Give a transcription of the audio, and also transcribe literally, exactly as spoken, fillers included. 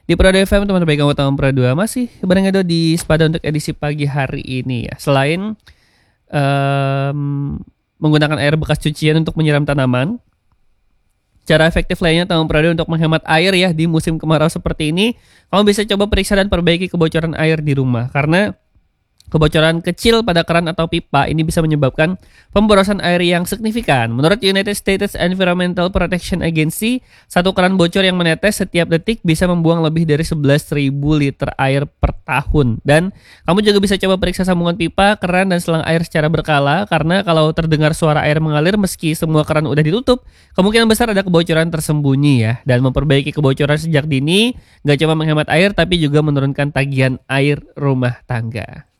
Di Prado F M, teman baik kamu tahun Pro dua masih bareng Edo di Sepada untuk edisi pagi hari ini ya. Selain em, menggunakan air bekas cucian untuk menyiram tanaman, cara efektif lainnya tahun Prado untuk menghemat air ya di musim kemarau seperti ini, kamu bisa coba periksa dan perbaiki kebocoran air di rumah. Karena kebocoran kecil pada keran atau pipa ini bisa menyebabkan pemborosan air yang signifikan. Menurut United States Environmental Protection Agency, satu keran bocor yang menetes setiap detik bisa membuang lebih dari sebelas ribu liter air per tahun. Dan kamu juga bisa coba periksa sambungan pipa, keran, dan selang air secara berkala, karena kalau terdengar suara air mengalir meski semua keran udah ditutup, kemungkinan besar ada kebocoran tersembunyi ya. Dan memperbaiki kebocoran sejak dini gak cuma menghemat air, tapi juga menurunkan tagihan air rumah tangga.